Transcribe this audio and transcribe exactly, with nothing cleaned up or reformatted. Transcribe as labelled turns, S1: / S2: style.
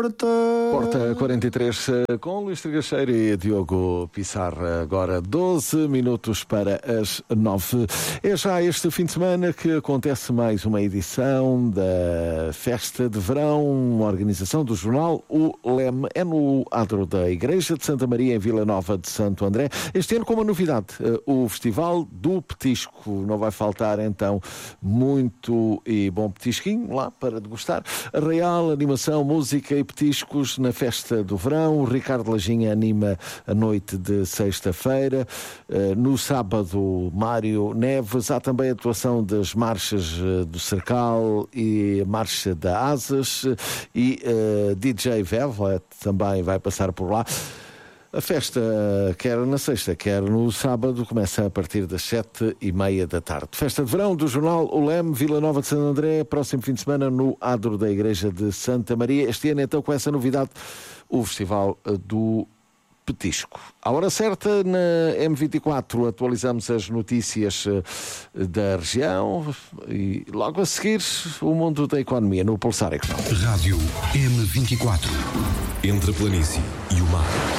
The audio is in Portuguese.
S1: porta.
S2: Porta quarenta e três com Luís Trigacheiro e Diogo Pissarra. Agora doze minutos para as nove. É já este fim de semana que acontece mais uma edição da Festa de Verão, uma organização do jornal O Leme. É no adro da Igreja de Santa Maria, em Vila Nova de Santo André. Este ano com uma novidade, o Festival do Petisco. Não vai faltar então muito e bom petisquinho lá para degustar. Real, animação, música e petiscos na Festa do Verão. O Ricardo Lajinha anima a noite de sexta-feira. No sábado, Mário Neves. Há também a atuação das marchas do Cercal e a marcha da Asas. E uh, D J Vevla também vai passar por lá. A festa, quer na sexta, quer no sábado, começa a partir das sete e meia da tarde. Festa de Verão do jornal O Leme, Vila Nova de Santo André, próximo fim de semana no adro da Igreja de Santa Maria. Este ano, então, com essa novidade, o Festival do Petisco. À hora certa, na M vinte e quatro, atualizamos as notícias da região e logo a seguir o mundo da economia no Pulsar Económico.
S3: Rádio M vinte e quatro. Entre a planície e o mar.